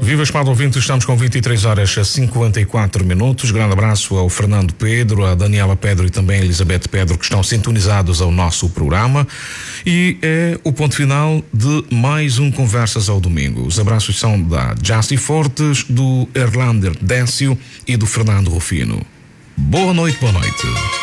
Viva estimado ouvinte, estamos com 23 horas a 54 minutos. Grande abraço ao Fernando Pedro, a Daniela Pedro e também a Elizabeth Pedro, que estão sintonizados ao nosso programa. E é o ponto final de mais um Conversas ao Domingo. Os abraços são da Jaci Fortes, do Erlander Décio e do Fernando Rufino. Boa noite, boa noite.